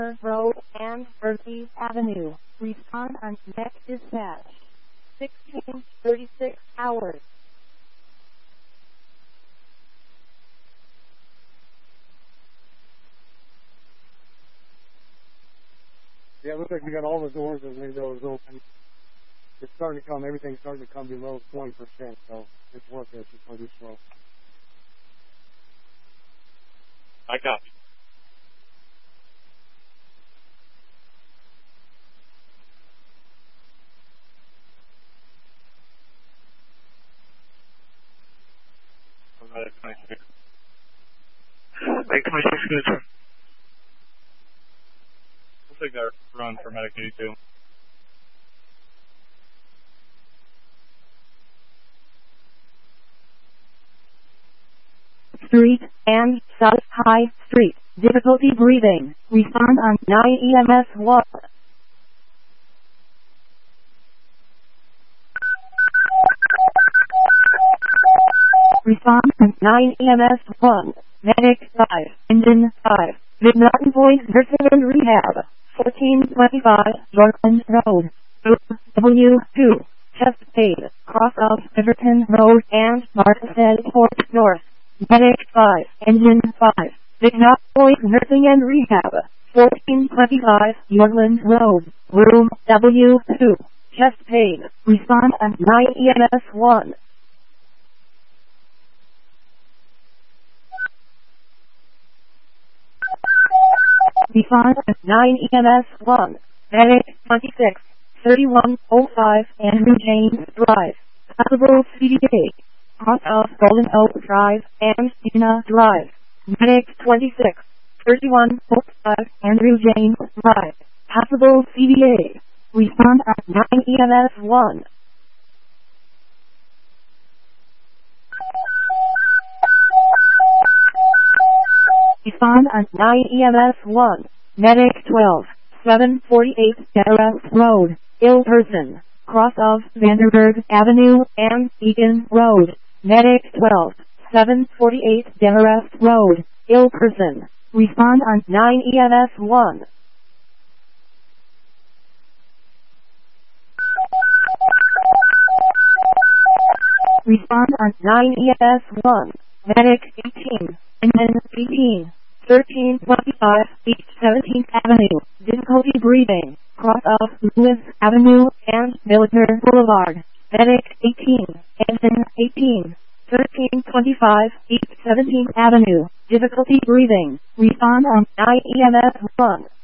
Road and Berkeley Avenue. Respond on next dispatch. 16:36 hours. Yeah, it looks like we got all the doors and windows open. It's starting to come, everything's starting to come below 20%, so it's working. It's just pretty slow. I copy. Medic 26. Medic 26, good turn. We'll take that run for Medic 82. Street and South High Street. Difficulty breathing. Respond on 9 EMS 1. Respond on 9 EMS 1. Medic 5. Engine 5. Mid-Mountain Boys Nursing and Rehab. 1425 Yorkland Road. W2. Chest pain. Cross of Everton Road and Markstead Court North. Medic 5. Engine 5. Mid-Mountain Boys Nursing and Rehab. 1425 Yorkland Road. Room W2. Chest pain. Respond on 9 EMS 1. Respond on 9 EMS 1. Medic 26. 3105 Andrew James Drive. Possible CDA. Cross of Golden Oak Drive and Dina Drive. Medic 26. 3105 Andrew James Drive. Possible CDA. Respond on 9 EMS 1. Respond on 9 EMS 1. Medic 12. 748 Terrace Road. Ill person. Cross of Vanderburg Avenue and Egan Road. Medic 12. 748 Terrace Road. Ill person. Respond on 9 EMS 1. Respond on 9 EMS 1. Medic 18. And then 18. 1325 East 17th Avenue. Difficulty breathing. Cross of Lewis Avenue and Military Boulevard. Medic 18. And then 18. 1325 East 17th Avenue. Difficulty breathing. Respond on 9 EMS 1.